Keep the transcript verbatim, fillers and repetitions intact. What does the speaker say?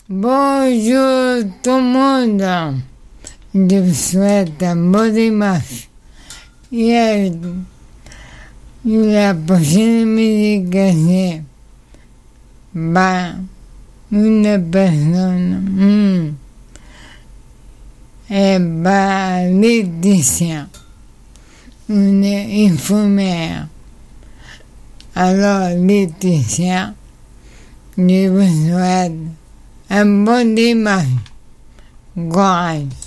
Bonjour tout le monde. Je vous souhaite un bon dimanche. Et la prochaine musique que c'est bah, une personne hmm, et bah, Laetitia, une infirmière. Alors Laetitia, je vous souhaite un bon dimanche. Courage.